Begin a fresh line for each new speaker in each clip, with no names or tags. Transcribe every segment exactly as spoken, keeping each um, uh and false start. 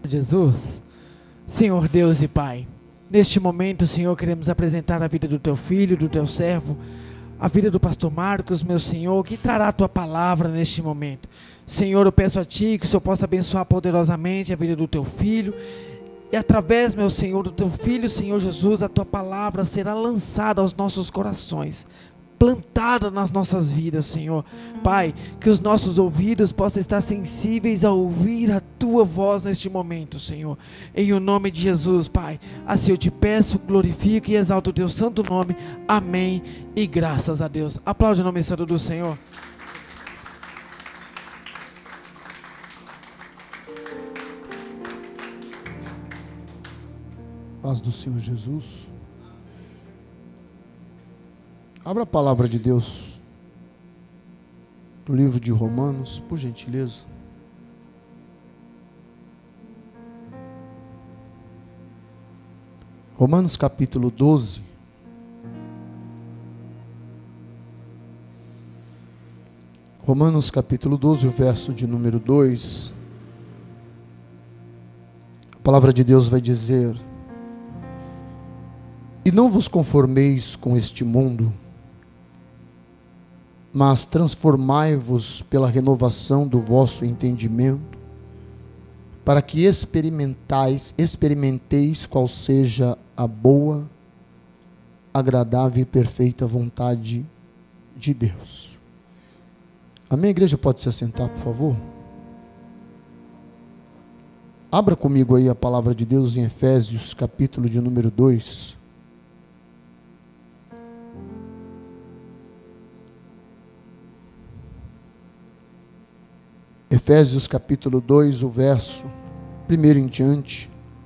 Jesus, Senhor Deus e Pai, neste momento, Senhor, queremos apresentar a vida do Teu Filho, do Teu servo, a vida do pastor Marcos, meu Senhor, que trará a Tua palavra neste momento. Senhor, eu peço a Ti que o Senhor possa abençoar poderosamente a vida do Teu Filho, e através, meu Senhor, do Teu Filho, Senhor Jesus, a Tua palavra será lançada aos nossos corações, plantada nas nossas vidas, Senhor. Pai, que os nossos ouvidos possam estar sensíveis a ouvir a Tua voz neste momento, Senhor. Em o nome de Jesus, Pai, assim eu te peço, glorifico e exalto o Teu santo nome. Amém e graças a Deus. Aplaude o nome santo do Senhor.
Paz do Senhor Jesus. Abra a palavra de Deus no livro de Romanos, por gentileza. Romanos capítulo doze. Romanos capítulo doze, o verso de número dois. A palavra de Deus vai dizer: e não vos conformeis com este mundo, mas transformai-vos pela renovação do vosso entendimento, para que experimentais, experimenteis qual seja a boa, agradável e perfeita vontade de Deus. Amém? A igreja pode se assentar, por favor? Abra comigo aí a palavra de Deus em Efésios, capítulo de número dois. Efésios capítulo dois, o verso primeiro em diante.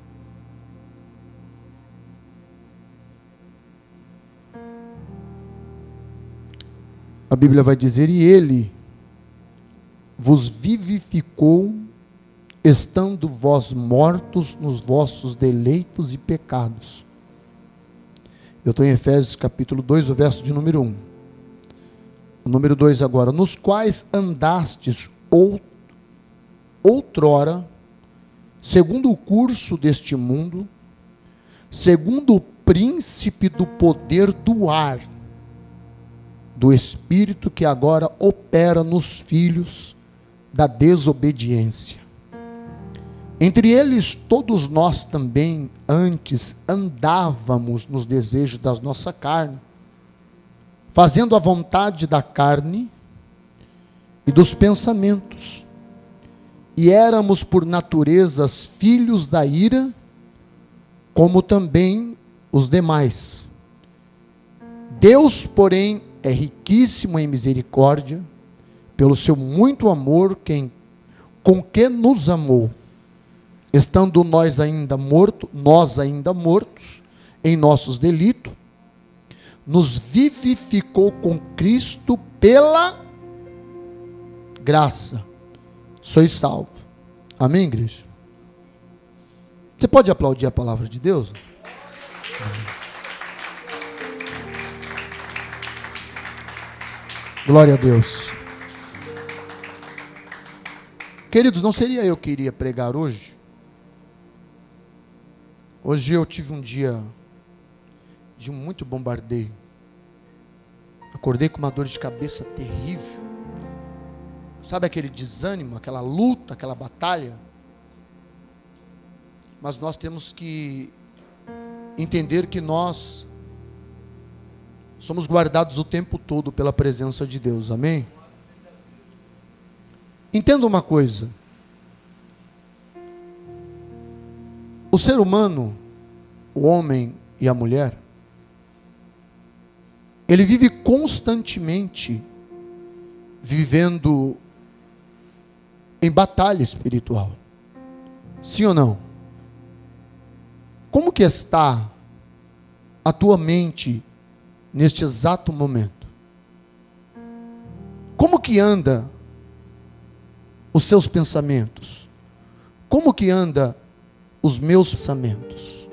A Bíblia vai dizer: e Ele vos vivificou, estando vós mortos nos vossos deleitos e pecados. Eu estou em Efésios capítulo dois, o verso de número um. O número dois agora. Nos quais andastes ou outrora, segundo o curso deste mundo, segundo o príncipe do poder do ar, do espírito que agora opera nos filhos da desobediência. Entre eles todos nós também antes andávamos nos desejos da nossa carne, fazendo a vontade da carne e dos pensamentos, e éramos por naturezas filhos da ira, como também os demais. Deus, porém, é riquíssimo em misericórdia, pelo seu muito amor quem, com que nos amou, estando nós ainda mortos, nós ainda mortos em nossos delitos, nos vivificou com Cristo pela graça. Sois salvo. Amém, igreja? Você pode aplaudir a palavra de Deus? Amém. Glória a Deus. Queridos, não seria eu que iria pregar hoje? Hoje eu tive um dia de muito bombardeio. Acordei com uma dor de cabeça terrível. Sabe aquele desânimo, aquela luta, aquela batalha? Mas nós temos que entender que nós somos guardados o tempo todo pela presença de Deus, amém? Entenda uma coisa: o ser humano, o homem e a mulher, ele vive constantemente vivendo em batalha espiritual. Sim ou não? Como que está a tua mente neste exato momento? Como que anda os seus pensamentos? Como que anda os meus pensamentos?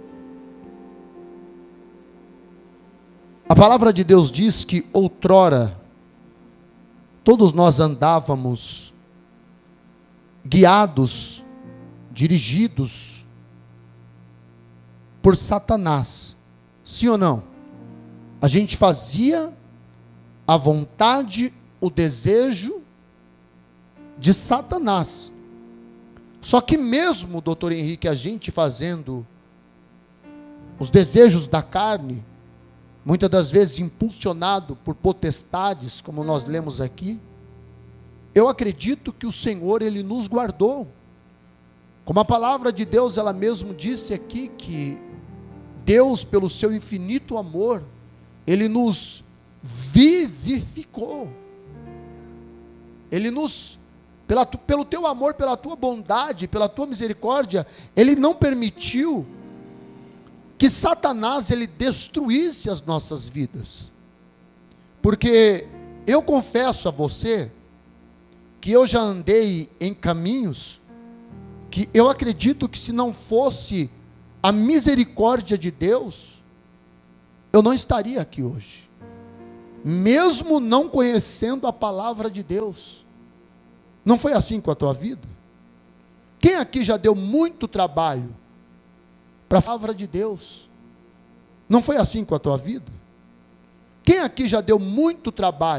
A palavra de Deus diz que outrora todos nós andávamos guiados dirigidos por Satanás. Sim ou não? A gente fazia a vontade, o desejo de Satanás. Só que mesmo, doutor Henrique, a gente fazendo os desejos da carne, muitas das vezes impulsionado por potestades, como nós lemos aqui, eu acredito que o Senhor, Ele nos guardou. Como a palavra de Deus, ela mesmo disse aqui, que Deus, pelo seu infinito amor, Ele nos vivificou. Ele nos, pela, pelo teu amor, pela tua bondade, pela tua misericórdia, Ele não permitiu que Satanás, ele destruísse as nossas vidas. Porque eu confesso a você, que eu já andei em caminhos, que eu acredito que se não fosse a misericórdia de Deus, eu não estaria aqui hoje. Mesmo não conhecendo a palavra de Deus. Não foi assim com a tua vida? Quem aqui já deu muito trabalho para a palavra de Deus? Não foi assim com a tua vida? Quem aqui já deu muito trabalho